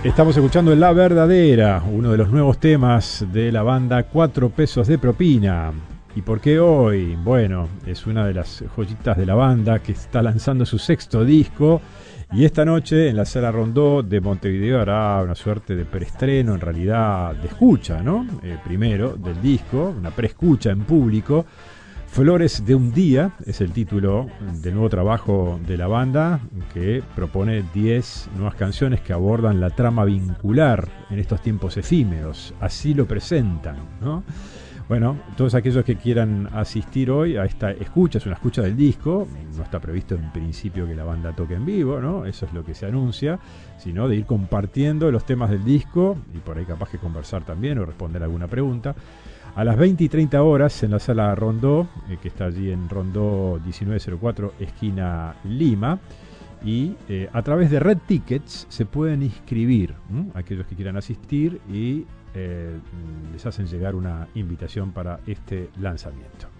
Estamos escuchando La Verdadera, uno de los nuevos temas de la banda 4 pesos de propina. ¿Y por qué hoy? Bueno, es una de las joyitas de la banda que está lanzando su sexto disco y esta noche en la Sala Rondó de Montevideo hará una suerte de preestreno, en realidad de escucha, ¿no? Primero del disco, una preescucha en público. Flores de un día es el título del nuevo trabajo de la banda, que propone 10 nuevas canciones que abordan la trama vincular en estos tiempos efímeros. Así lo presentan, ¿no? Bueno, todos aquellos que quieran asistir hoy a esta escucha, es una escucha del disco, no está previsto en principio que la banda toque en vivo, ¿no? Eso es lo que se anuncia, sino de ir compartiendo los temas del disco y por ahí capaz que conversar también o responder alguna pregunta. A las 20 y 30 horas en la Sala Rondó, que está allí en Rondó 1904, esquina Lima, y a través de Red Tickets se pueden inscribir aquellos que quieran asistir y les hacen llegar una invitación para este lanzamiento.